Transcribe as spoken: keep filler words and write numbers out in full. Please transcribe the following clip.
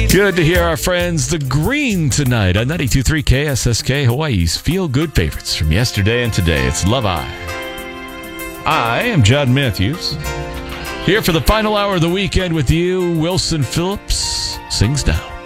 Good to hear our friends, the Green, tonight on ninety-two point three K S S K, Hawaii's feel-good favorites from yesterday and today. It's Love I. I am John Matthews, here for the final hour of the weekend with you. Wilson Phillips sings down.